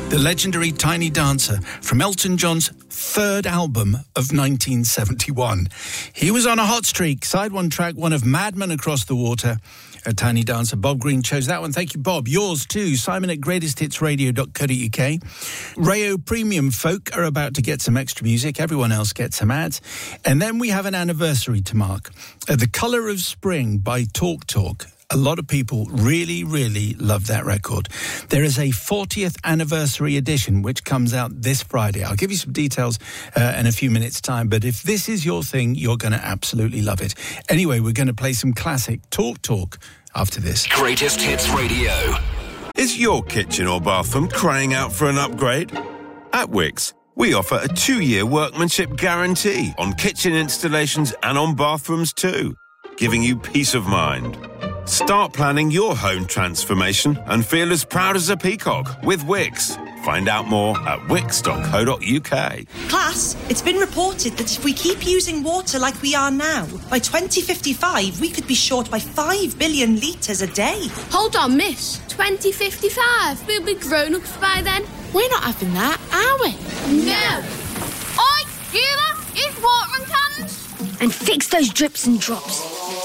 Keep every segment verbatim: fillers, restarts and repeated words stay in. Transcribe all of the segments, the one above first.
the legendary Tiny Dancer from Elton John's third album of nineteen seventy-one. He was on a hot streak, side one track, one of Madman Across the Water. A Tiny Dancer. Bob Green chose that one. Thank you, Bob. Yours too. Simon at greatest hits radio dot co dot uk. Rayo Premium folk are about to get some extra music. Everyone else gets some ads. And then we have an anniversary to mark. Uh, The Colour of Spring by Talk Talk. A lot of people really, really love that record. There is a fortieth anniversary edition which comes out this Friday. I'll give you some details uh, in a few minutes' time, but if this is your thing, you're going to absolutely love it. Anyway, we're going to play some classic Talk Talk after this. Greatest Hits Radio. Is your kitchen or bathroom crying out for an upgrade? At Wickes, we offer a two-year workmanship guarantee on kitchen installations and on bathrooms too, giving you peace of mind. Start planning your home transformation and feel as proud as a peacock with Wickes. Find out more at wickes dot co dot uk. Class, it's been reported that if we keep using water like we are now, by twenty fifty-five we could be short by five billion litres a day. Hold on, miss. twenty fifty-five? We'll be grown-ups by then. We're not having that, are we? No. Oi, you lot, use watering cans. And fix those drips and drops.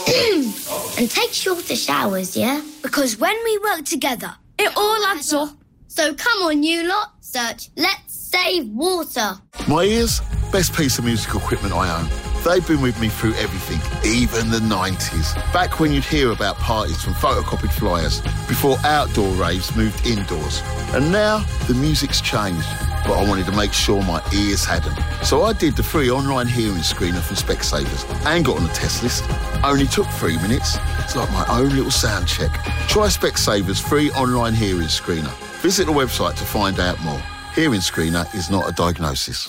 And take shorter showers, yeah? Because when we work together, it all adds up. So come on, you lot, search Let's Save Water. My ears, best piece of musical equipment I own. They've been with me through everything, even the nineties. Back when you'd hear about parties from photocopied flyers, before outdoor raves moved indoors. And now, the music's changed, but I wanted to make sure my ears hadn't. So I did the free online hearing screener from Specsavers and got on the test list. Only took three minutes. It's like my own little sound check. Try Specsavers free online hearing screener. Visit the website to find out more. Hearing screener is not a diagnosis.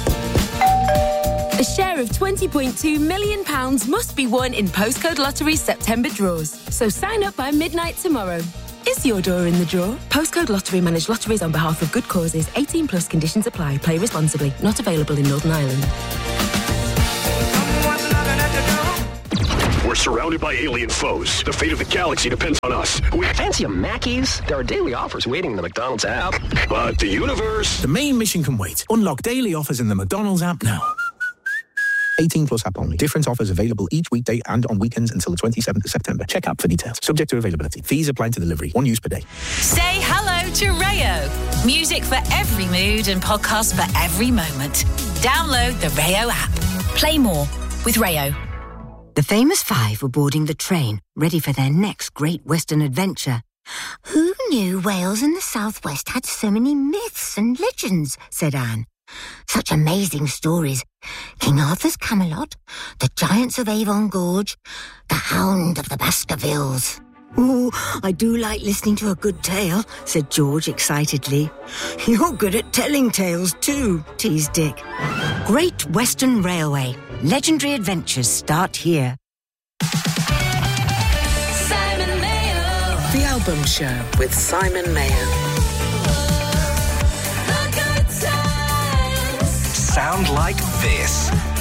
A share of twenty point two million pounds must be won in Postcode Lottery's September draws. So sign up by midnight tomorrow. Is your door in the draw? Postcode Lottery manage lotteries on behalf of good causes. eighteen plus conditions apply. Play responsibly. Not available in Northern Ireland. We're surrounded by alien foes. The fate of the galaxy depends on us. We fancy a Mackey's? There are daily offers waiting in the McDonald's app. But the universe... The main mission can wait. Unlock daily offers in the McDonald's app now. eighteen plus app only. Different offers available each weekday and on weekends until the twenty-seventh of September. Check app for details. Subject to availability. Fees apply to delivery. One use per day. Say hello to Rayo. Music for every mood and podcasts for every moment. Download the Rayo app. Play more with Rayo. The famous five were boarding the train, ready for their next great Western adventure. Who knew Wales and the Southwest had so many myths and legends, said Anne. Such amazing stories. King Arthur's Camelot, the Giants of Avon Gorge, the Hound of the Baskervilles. Ooh, I do like listening to a good tale, said George excitedly. You're good at telling tales too, teased Dick. Great Western Railway. Legendary adventures start here. Simon Mayo. The Album Show with Simon Mayo. Sound like this.